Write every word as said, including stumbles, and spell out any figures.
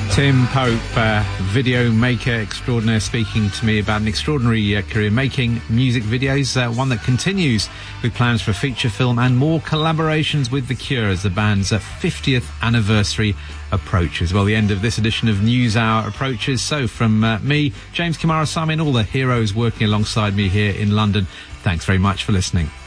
Tim Pope, uh, video maker extraordinaire, speaking to me about an extraordinary uh, career making music videos, uh, one that continues with plans for a feature film and more collaborations with The Cure as the band's uh, fiftieth anniversary approaches. Well, the end of this edition of News Hour approaches. So from uh, me, James Kamara Sami, and all the heroes working alongside me here in London, thanks very much for listening.